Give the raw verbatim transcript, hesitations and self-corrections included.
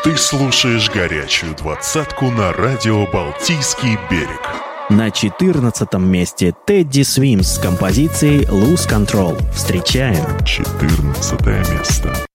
Ты слушаешь горячую двадцатку на радио «Балтийский берег». На четырнадцатом месте Тедди Свимс с композицией «Lose Control». Встречаем. четырнадцатое место.